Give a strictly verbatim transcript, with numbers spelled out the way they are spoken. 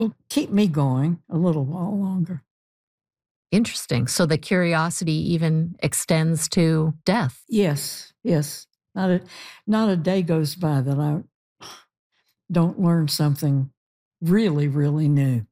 will keep me going a little while longer. Interesting. So the curiosity even extends to death. Yes, yes. Not a not a day goes by that I don't learn something really, really new.